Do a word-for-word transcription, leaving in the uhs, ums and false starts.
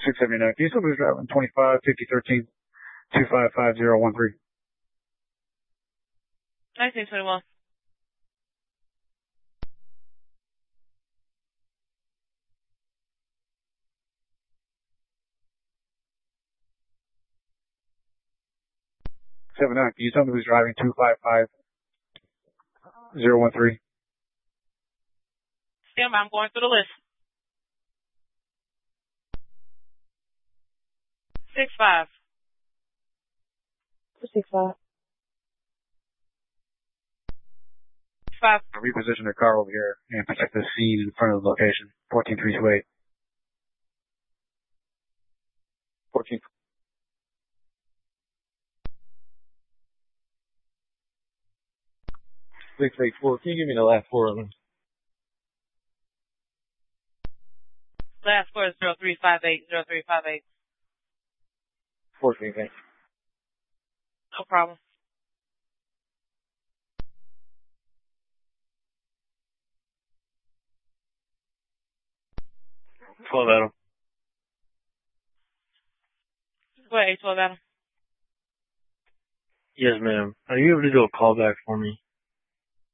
six seventy-nine. Can you still move driving twenty-five fifty thirteen two five five zero one three? nineteen twenty-one. seven nine. Can you tell me who's driving two five five zero one three? Stand by, I'm going through the list. Six five. Six five. Five. Reposition their car over here and protect the scene in front of the location. Fourteen three two eight. Fourteen. Six eight four. Can you give me the last four of them? Last four is zero three five eight. Zero three five eight. Fourteen. Thanks. No problem. Twelve Adam. Go ahead, twelve Adam. Yes, ma'am. Are you able to do a callback for me?